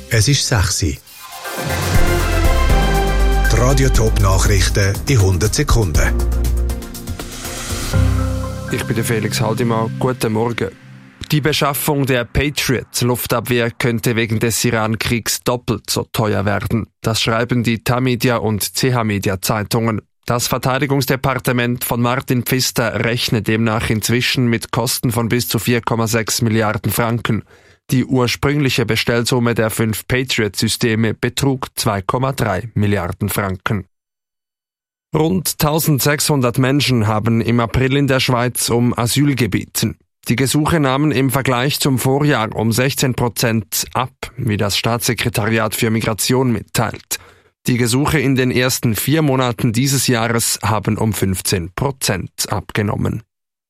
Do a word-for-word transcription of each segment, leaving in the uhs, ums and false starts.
Es ist sechs Uhr. Die Radio-Top-Nachrichten in hundert Sekunden. Ich bin der Felix Haldimann. Guten Morgen. Die Beschaffung der Patriot-Luftabwehr könnte wegen des Iran-Kriegs doppelt so teuer werden. Das schreiben die Tamedia und C H-Media-Zeitungen. Das Verteidigungsdepartement von Martin Pfister rechnet demnach inzwischen mit Kosten von bis zu vier Komma sechs Milliarden Franken. Die ursprüngliche Bestellsumme der fünf Patriot-Systeme betrug zwei Komma drei Milliarden Franken. Rund eintausendsechshundert Menschen haben im April in der Schweiz um Asyl gebeten. Die Gesuche nahmen im Vergleich zum Vorjahr um sechzehn Prozent ab, wie das Staatssekretariat für Migration mitteilt. Die Gesuche in den ersten vier Monaten dieses Jahres haben um fünfzehn Prozent abgenommen.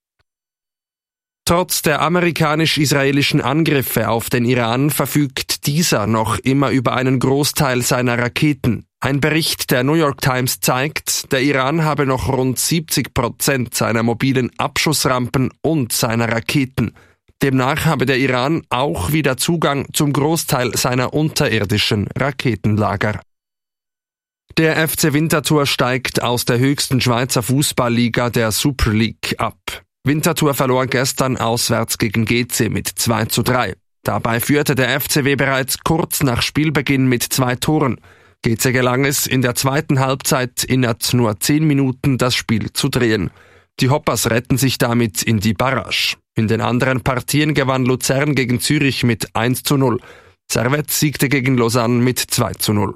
Trotz der amerikanisch-israelischen Angriffe auf den Iran verfügt dieser noch immer über einen Großteil seiner Raketen. Ein Bericht der New York Times zeigt, der Iran habe noch rund siebzig Prozent seiner mobilen Abschussrampen und seiner Raketen. Demnach habe der Iran auch wieder Zugang zum Großteil seiner unterirdischen Raketenlager. Der F C Winterthur steigt aus der höchsten Schweizer Fußballliga, der Super League, ab. Winterthur verlor gestern auswärts gegen G C mit zwei zu drei. Dabei führte der F C W bereits kurz nach Spielbeginn mit zwei Toren. G C gelang es, in der zweiten Halbzeit innerhalb nur zehn Minuten das Spiel zu drehen. Die Hoppers retten sich damit in die Barrage. In den anderen Partien gewann Luzern gegen Zürich mit eins zu null. Servette siegte gegen Lausanne mit zwei zu null.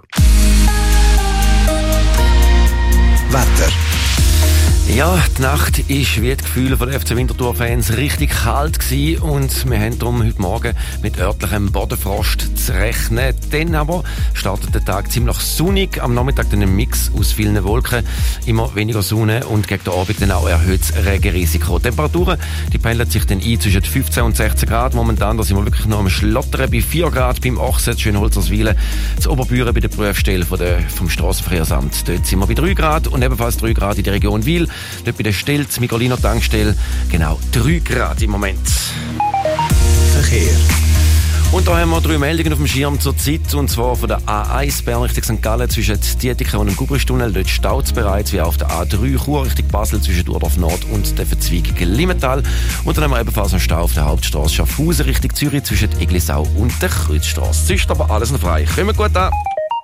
Wetter. Ja, die Nacht war wie das Gefühl der F C Winterthur-Fans richtig kalt gewesen und wir haben darum heute Morgen mit örtlichem Bodenfrost zu rechnen. Dann aber startet der Tag ziemlich sonnig, am Nachmittag dann ein Mix aus vielen Wolken, immer weniger Sonne und gegen den Abend dann auch erhöhtes Regenrisiko. Die Temperaturen, die pendeln sich dann ein zwischen fünfzehn und sechzehn Grad. Momentan da sind wir wirklich noch am Schlottern bei vier Grad beim Ochsen, Schönholzerswilen, zu Oberbüren bei der Prüfstelle von der, vom Strassenverkehrsamt. Dort sind wir bei drei Grad und ebenfalls drei Grad in der Region Wil. Dort bei der Stelz, Migoliner Tankstelle, genau drei Grad im Moment. Verkehr. Und da haben wir drei Meldungen auf dem Schirm zur Zeit, und zwar von der A eins Bern Richtung Sankt Gallen zwischen Dietiken und dem Gubristunnel. Dort staut es bereits, wie auf der A drei Chur Richtung Basel zwischen Urdorf Nord und der Verzweigung Limmental. Und dann haben wir ebenfalls einen Stau auf der Hauptstrasse Schaffhausen Richtung Zürich zwischen Eglisau und der Kreuzstrasse. Sonst aber alles noch frei. Kommen gut an.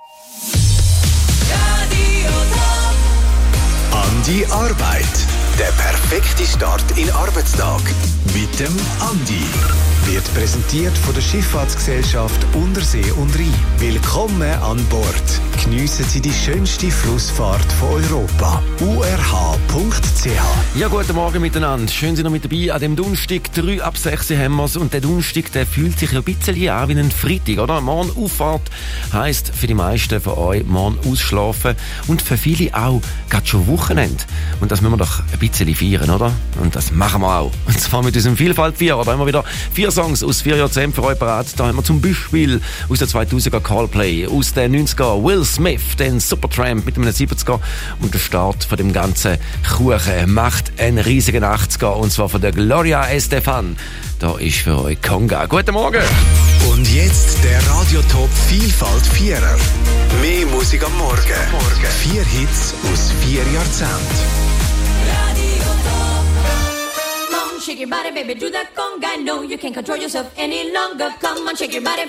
An die Arbeit. Der perfekte Start in den Arbeitstag. Mit dem Andi. Wird präsentiert von der Schifffahrtsgesellschaft Untersee und Rhein. Willkommen an Bord. Geniessen Sie die schönste Flussfahrt von Europa. u r h punkt c h. Ja, guten Morgen miteinander. Schön, Sie noch mit dabei. An dem Donnerstag, drei ab sechs haben wir es. Und der Donnerstag, der fühlt sich ein bisschen an wie ein Freitag, oder? Morgen Auffahrt heisst für die meisten von euch morgen ausschlafen. Und für viele auch gerade schon Wochenende. Und das müssen wir doch ein bisschen feiern, oder? Und das machen wir auch. Und zwar mit unserem Vielfalt-Vierer. Da haben wir wieder vier Songs aus vier Jahrzehnten für euch parat. Da haben wir zum Beispiel aus den zweitausender Coldplay, aus den neunziger Will Smith, den Supertramp mit einem siebziger und der Start von dem ganzen Kuchen macht einen riesigen achtziger, und zwar von der Gloria Estefan. Da ist für euch Konga. Guten Morgen! Und jetzt der Radiotop Vielfalt Vierer. Mehr Musik am Morgen. Morgen. Vier Hits aus vier Jahrzehnten. Shake your body, baby, do that conga. No, you can't control yourself any longer. Come on, shake your body, baby.